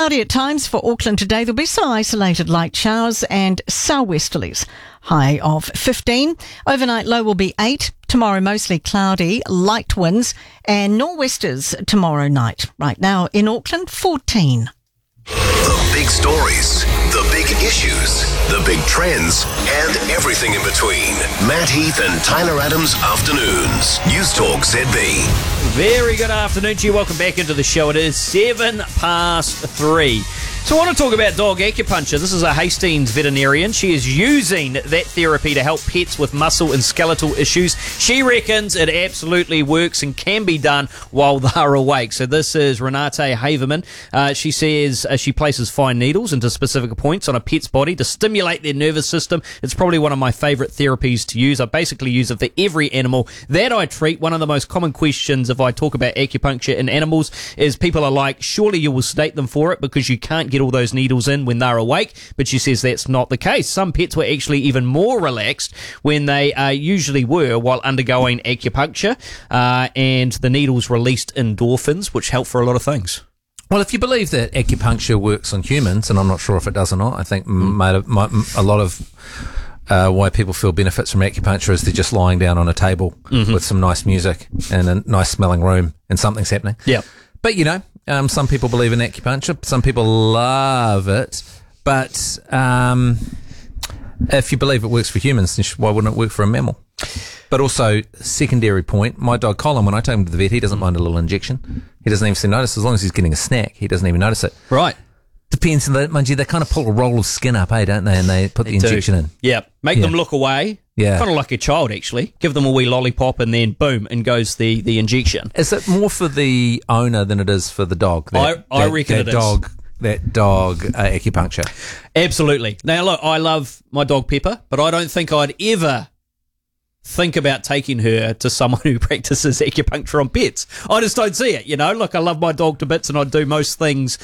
Cloudy at times for Auckland today. There'll be some isolated light showers and southwesterlies. High of 15. Overnight low will be 8. Tomorrow mostly cloudy, light winds and nor'westers tomorrow night. Right now in Auckland, 14. The big stories, the big issues, the big trends, and everything in between. Matt Heath and Tyler Adams Afternoons. News Talk ZB. Very good afternoon to you. Welcome back into the show. It is 3:07. So I want to talk about dog acupuncture. This is a Hastings veterinarian. She is using that therapy to help pets with muscle and skeletal issues. She reckons it absolutely works and can be done while they're awake. So this is Renate Haverman. She says she places fine needles into specific points on a pet's body to stimulate their nervous system. It's probably one of my favourite therapies to use. I basically use it for every animal that I treat. One of the most common questions if I talk about acupuncture in animals is people are like, surely you will sedate them for it because you can't get all those needles in when they're awake. But she says that's not the case. Some pets were actually even more relaxed when they usually were while undergoing acupuncture, and the needles released endorphins, which help for a lot of things. Well, if you believe that acupuncture works on humans, and I'm not sure if it does or not, I think a lot of why people feel benefits from acupuncture is they're just lying down on a table with some nice music and a nice smelling room and something's happening. Yeah. But, you know, some people believe in acupuncture. Some people love it. But if you believe it works for humans, then why wouldn't it work for a mammal? But also, secondary point, my dog Colin, when I take him to the vet, he doesn't mind a little injection. He doesn't even notice. As long as he's getting a snack, he doesn't even notice it. Right. Depends. Mind you, they kind of pull a roll of skin up, don't they? And they put the injection in. Yeah. Make them look away. Yeah. Kind of like a child, actually. Give them a wee lollipop and then, boom, and goes the injection. Is it more for the owner than it is for the dog? I reckon it is. That dog acupuncture. Absolutely. Now, look, I love my dog Pepper, but I don't think I'd ever think about taking her to someone who practices acupuncture on pets. I just don't see it, you know. Look, I love my dog to bits and I'd do most things,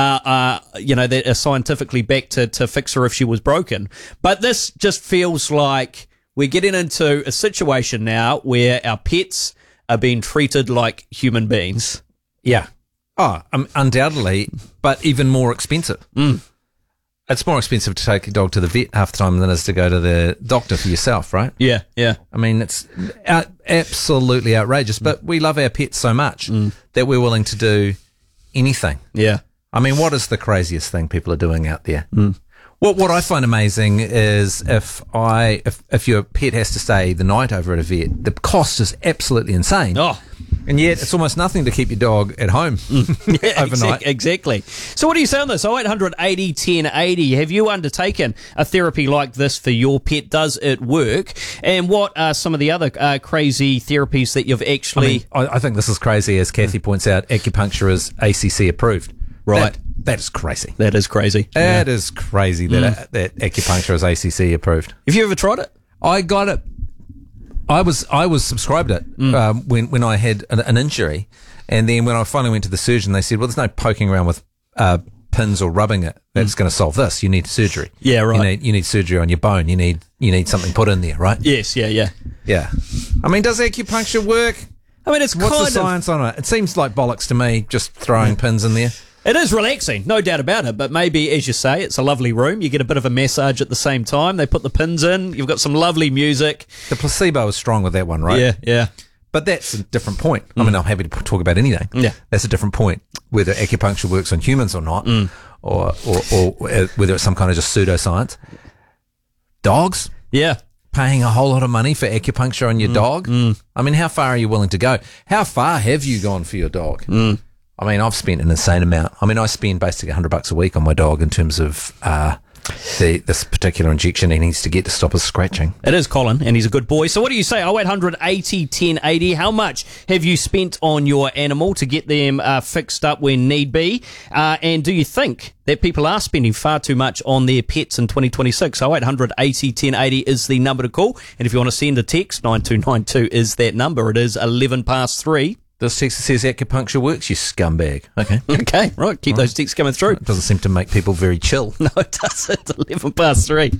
that are scientifically backed to fix her if she was broken. But this just feels like we're getting into a situation now where our pets are being treated like human beings. Yeah. Oh, undoubtedly, but even more expensive. It's more expensive to take a dog to the vet half the time than it is to go to the doctor for yourself, right? Yeah, yeah. I mean, it's absolutely outrageous, but we love our pets so much that we're willing to do anything. Yeah. I mean, what is the craziest thing people are doing out there? What I find amazing is if your pet has to stay the night over at a vet, the cost is absolutely insane. Oh. And yet it's almost nothing to keep your dog at home overnight. Exactly. So what do you say on this? 0800 80 10 80. Have you undertaken a therapy like this for your pet? Does it work? And what are some of the other crazy therapies that you've actually... I think this is crazy. As Kathy points out, acupuncture is ACC approved. Right. That is crazy. That is crazy. That is crazy that acupuncture is ACC approved. Have you ever tried it? I got it. I was subscribed to it when I had an injury, and then when I finally went to the surgeon, they said, "Well, there's no poking around with pins or rubbing it that's going to solve this. You need surgery. Yeah, right. You need surgery on your bone. You need something put in there, right? Yes, yeah. I mean, does acupuncture work? I mean, it's what's the science on it? It seems like bollocks to me. Just throwing pins in there. It is relaxing, no doubt about it, but maybe, as you say, it's a lovely room. You get a bit of a massage at the same time. They put the pins in. You've got some lovely music. The placebo is strong with that one, right? Yeah. But that's a different point. I mean, I'm happy to talk about anything. Yeah. That's a different point, whether acupuncture works on humans or not, or whether it's some kind of just pseudoscience. Dogs? Yeah. Paying a whole lot of money for acupuncture on your dog? I mean, how far are you willing to go? How far have you gone for your dog? I mean, I've spent an insane amount. I mean, I spend basically $100 a week on my dog in terms of this particular injection he needs to get to stop his scratching. It is Colin, and he's a good boy. So what do you say? 0800 80 10 80. How much have you spent on your animal to get them fixed up when need be? And do you think that people are spending far too much on their pets in 2026? 0800 80 10 80 is the number to call. And if you want to send a text, 9292 is that number. It is 3:11. This text says acupuncture works, you scumbag. Okay. Okay, right. Keep those texts coming through. It doesn't seem to make people very chill. No, it doesn't. 3:11.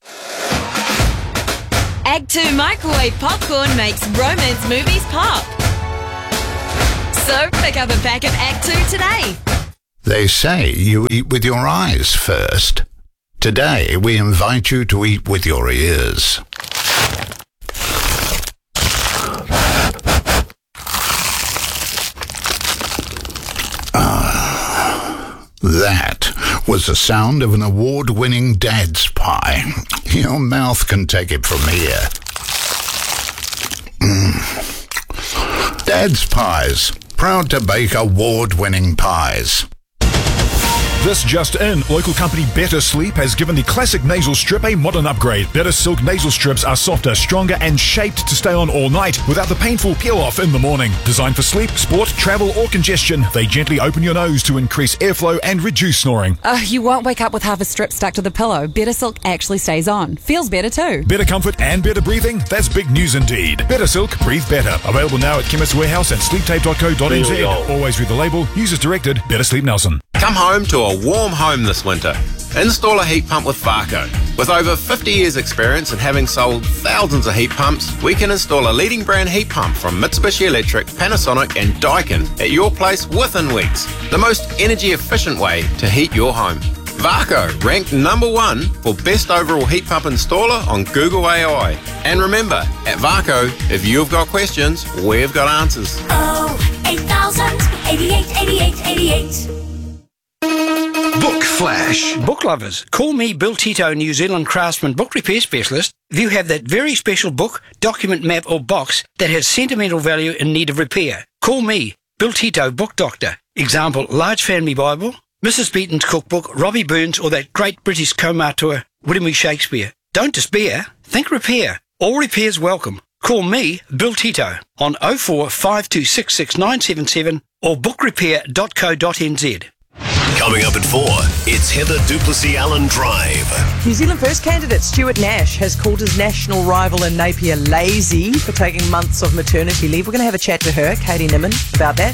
Act 2 microwave popcorn makes romance movies pop. So pick up a pack of Act 2 today. They say you eat with your eyes first. Today, we invite you to eat with your ears. That was the sound of an award-winning Dad's pie. Your mouth can take it from here. Dad's Pies, proud to bake award-winning pies. This just in, local company Better Sleep has given the classic nasal strip a modern upgrade. Better Silk nasal strips are softer, stronger and shaped to stay on all night without the painful peel-off in the morning. Designed for sleep, sport, travel or congestion, they gently open your nose to increase airflow and reduce snoring. You won't wake up with half a strip stuck to the pillow. Better Silk actually stays on. Feels better too. Better comfort and better breathing? That's big news indeed. Better Silk, breathe better. Available now at Chemist Warehouse and sleeptape.co.nz. Always read the label. Use as directed. Better Sleep Nelson. Come home to a warm home this winter. Install a heat pump with Varco. With over 50 years experience and having sold thousands of heat pumps, we can install a leading brand heat pump from Mitsubishi Electric, Panasonic and Daikin at your place within weeks. The most energy efficient way to heat your home. Varco ranked #1 for best overall heat pump installer on Google AI. And remember, at Varco, if you've got questions, we've got answers. 8000 88 88 88. Book Flash. Book lovers, call me Bill Tito, New Zealand craftsman book repair specialist. If you have that very special book, document, map or box that has sentimental value in need of repair, call me, Bill Tito, book doctor. Example, Large Family Bible, Mrs. Beaton's cookbook, Robbie Burns or that great British co-auteur, William E. Shakespeare. Don't despair, think repair. All repairs welcome. Call me, Bill Tito, on 0452666977 or bookrepair.co.nz. Coming up at 4, it's Heather Duplessis-Allen Drive. New Zealand First candidate Stuart Nash has called his national rival in Napier lazy for taking months of maternity leave. We're going to have a chat to her, Katie Nimmin, about that.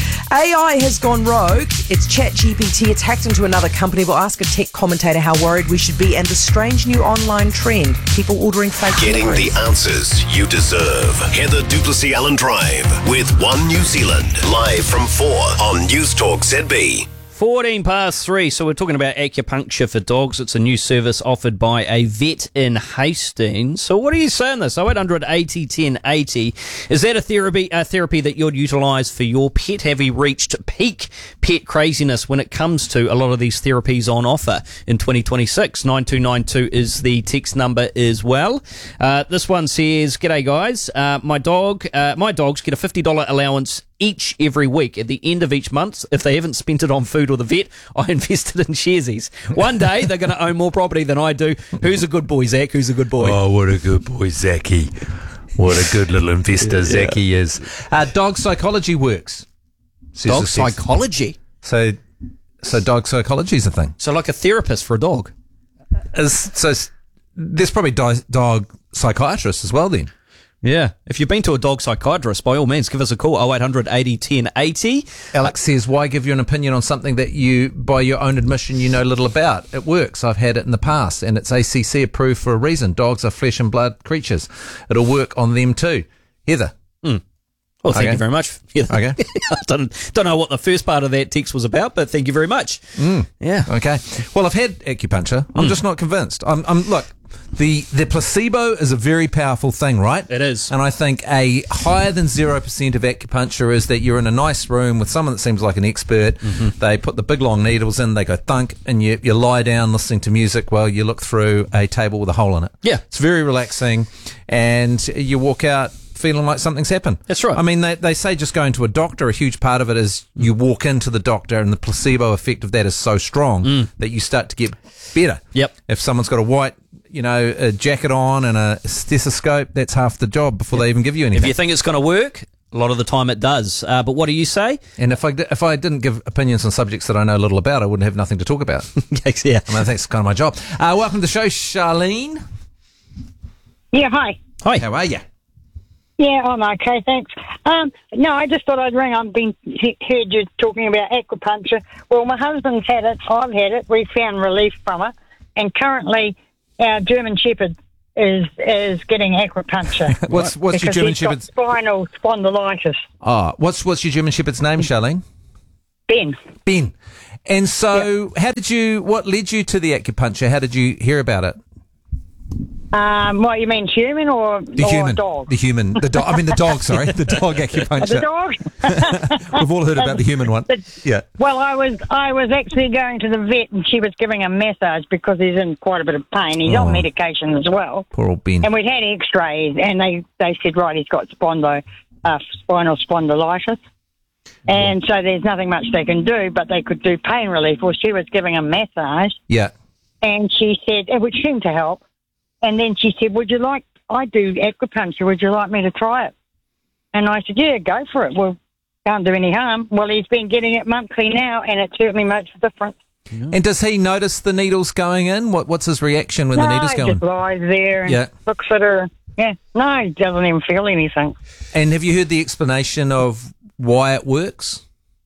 AI has gone rogue. It's ChatGPT. It's hacked into another company. We'll ask a tech commentator how worried we should be and the strange new online trend, people ordering fake Getting deliveries. the answers you deserve. Heather Duplessis-Allen Drive with One New Zealand. Live from 4 on News Talk ZB. 3:14, so we're talking about acupuncture for dogs. It's a new service offered by a vet in Hastings. So what do you say on this? 0800 80 10 80. Is that a therapy that you'd utilise for your pet? Have you reached peak pet craziness when it comes to a lot of these therapies on offer in 2026? 9292 is the text number as well. This one says, "G'day guys, my dogs get a $50 allowance each every week. At the end of each month, if they haven't spent it on food or the vet, I invested in Sharesies. One day they're going to own more property than I do. Who's a good boy, Zach? Who's a good boy?" Oh, what a good boy, Zachy. What a good little investor Zachy is. Dog psychology works. Dog psychology? So dog psychology is a thing. So like a therapist for a dog? So there's probably dog psychiatrists as well then. Yeah. If you've been to a dog psychiatrist, by all means, give us a call, 0800 80 10 80. Alex says, why give you an opinion on something that you, by your own admission, you know little about? It works. I've had it in the past, and it's ACC approved for a reason. Dogs are flesh and blood creatures. It'll work on them too. Heather. Well, thank you very much. Okay. I don't know what the first part of that text was about, but thank you very much. Yeah. Okay. Well, I've had acupuncture. I'm just not convinced. Look, the placebo is a very powerful thing, right? It is. And I think a higher than 0% of acupuncture is that you're in a nice room with someone that seems like an expert. They put the big long needles in, they go thunk, and you lie down listening to music while you look through a table with a hole in it. Yeah. It's very relaxing, and you walk out feeling like something's happened. That's right. I mean, they say just going to a doctor, a huge part of it is you walk into the doctor and the placebo effect of that is so strong that you start to get better. Yep. If someone's got a white, a jacket on and a stethoscope, that's half the job before they even give you anything. If you think it's going to work, a lot of the time it does. But what do you say? And if I didn't give opinions on subjects that I know little about, I wouldn't have nothing to talk about. Yeah. I mean, that's kind of my job. Welcome to the show, Charlene. Yeah, hi. Hi. How are you? Yeah, I'm okay, thanks. No, I just thought I'd ring. I've heard you talking about acupuncture. Well, my husband's had it. I've had it. We found relief from it. And currently, our German Shepherd is getting acupuncture. What's your German Shepherd's? Spinal spondylitis. What's your German Shepherd's name, Charlene? Ben. And so, what led you to the acupuncture? How did you hear about it? What, you mean human or dog? The human. The dog. I mean, the dog, sorry. The dog acupuncture. The dog? We've all heard about the human one. Yeah. Well, I was actually going to the vet and she was giving a massage because he's in quite a bit of pain. He's on medication as well. Poor old Ben. And we'd had x-rays and they said, right, he's got spinal spondylitis. And so there's nothing much they can do, but they could do pain relief. Well, she was giving a massage. Yeah. And she said, it would seem to help. And then she said, I do acupuncture, would you like me to try it? And I said, yeah, go for it. Well, can't do any harm. Well, he's been getting it monthly now, and it certainly makes a difference. And does he notice the needles going in? What's his reaction when the needles go in? He just lies there and looks at her. Yeah, no, he doesn't even feel anything. And have you heard the explanation of why it works?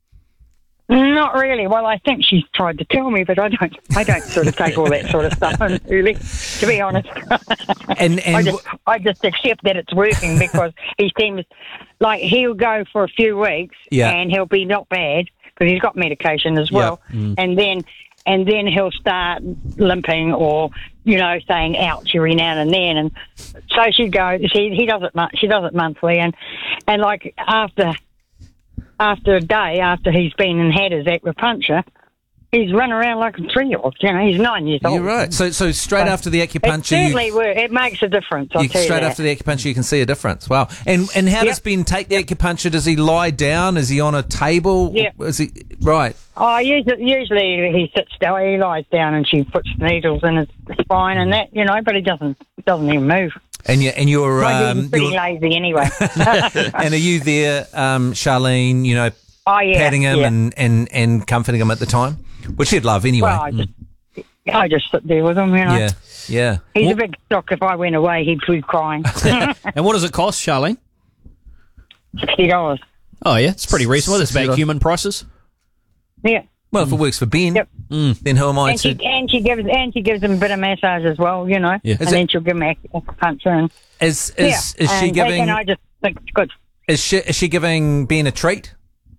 Not really. Well, I think she's tried to tell me, but I don't sort of take all that sort of stuff in, really, to be honest. And I just accept that it's working because he seems like he'll go for a few weeks and he'll be not bad because he's got medication as well. And then he'll start limping or, saying ouch every now and then. And so she does it monthly and like after a day, after he's been and had his acupuncture, he's run around like a 3-year-old. He's 9 years old. You're right. So straight after the acupuncture... It makes a difference, I'll tell you straight after the acupuncture, you can see a difference. Wow. And how does Ben take the acupuncture? Does he lie down? Is he on a table? Yeah. Is he... Right. Oh, usually he sits down, he lies down and she puts needles in his spine and that, but he doesn't even move. And you're he's pretty lazy anyway. And are you there, Charlene, patting him and comforting him at the time? Which he'd love anyway. Well, I just sit there with him, Yeah. He's a big shock. If I went away, he'd be crying. And what does it cost, Charlene? $60. Oh, yeah. It's pretty reasonable. That's about human prices. Yeah. Well, if it works for Ben, then who am I and she gives him a bit of massage as well, Yeah. And then she'll give him acupuncture. And is she giving? And I just think it's good. Is she giving Ben a treat?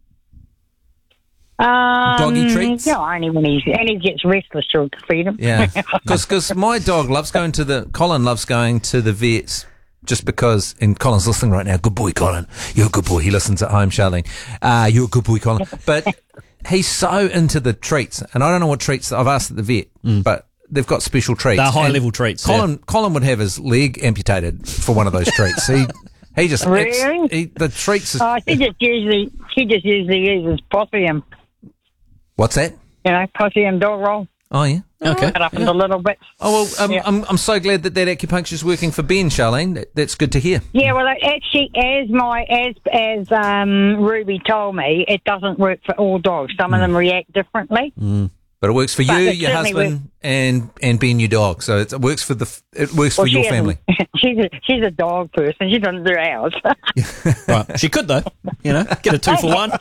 Doggy treats? No, only when he gets restless, she'll feed him. Yeah, because my dog loves going to Colin loves going to the vets. Just because, and Colin's listening right now. Good boy, Colin. You're a good boy. He listens at home, Charlene. You're a good boy, Colin. But he's so into the treats, and I don't know what treats. I've asked at the vet, but they've got special treats. They're high-level treats. Colin would have his leg amputated for one of those treats. He just really the treats. She just usually uses Possium. What's that? Possium dog roll. Oh yeah. Okay. Cut up into little bits. Oh well, I'm so glad that acupuncture is working for Ben, Charlene. That's good to hear. Yeah, well, actually, as Ruby told me, it doesn't work for all dogs. Some of them react differently. But it works for you, your husband, and Ben, your dog. So it works for for your family. She's a dog person. She doesn't do ours. Right. She could though. Get a 2 for 1.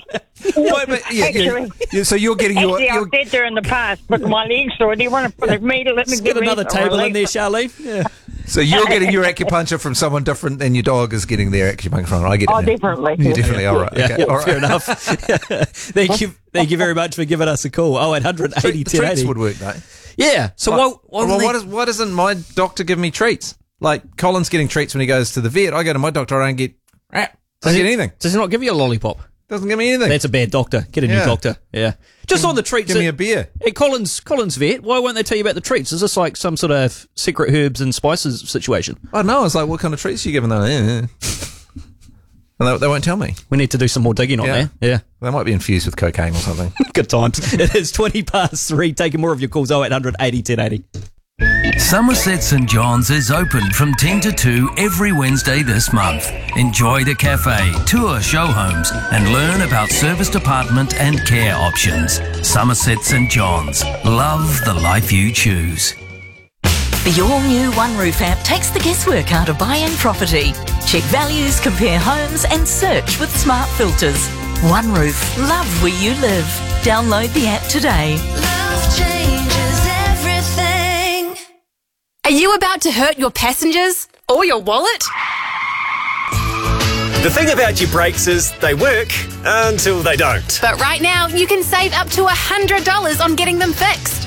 So you're getting your. Actually, I've said there in the past, but my legs sore. Do you want to put me to let me get another table in there, Charlene? Yeah. So you're getting your acupuncture from someone different than your dog is getting their acupuncture from. I get it. Oh, definitely. You definitely. All right. Okay. All right. Fair enough. Thank you very much for giving us a call. 0800 80 the treats would work, though. Yeah. So why doesn't my doctor give me treats? Like Colin's getting treats when he goes to the vet. I go to my doctor. I don't get anything. Does he not give you a lollipop? Doesn't give me anything. That's a bad doctor. Get a new doctor. Yeah. Just on the treats. Give me a beer. At Colin's vet, why won't they tell you about the treats? Is this like some sort of secret herbs and spices situation? I know. It's like, what kind of treats are you giving them? And they won't tell me. We need to do some more digging on there. Yeah. They might be infused with cocaine or something. Good times. It is 3:20. Taking more of your calls. 0800 80 1080. Somerset St John's is open from 10 to 2 every Wednesday this month. Enjoy the cafe, tour show homes and learn about service department and care options. Somerset St John's. Love the life you choose. The all-new One Roof app takes the guesswork out of buying property. Check values, compare homes and search with smart filters. One Roof. Love where you live. Download the app today. Love changes everything. Are you about to hurt your passengers or your wallet? The thing about your brakes is they work until they don't. But right now, you can save up to $100 on getting them fixed.